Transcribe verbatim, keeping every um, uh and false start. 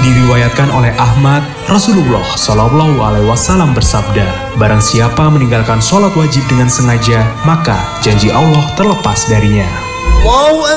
Diriwayatkan oleh Ahmad, Rasulullah Shallallahu Alaihi Wasallam bersabda, barang siapa meninggalkan sholat wajib dengan sengaja, maka janji Allah terlepas darinya.